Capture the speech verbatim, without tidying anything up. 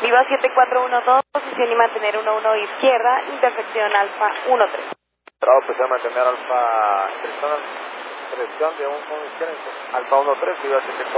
Viva siete cuatro uno dos, posición y mantener uno uno izquierda, intersección Alfa uno tres. Bravo, posición mantener Alfa, dirección, dirección de uno izquierda, Alfa uno tres, Viva siete cuatro.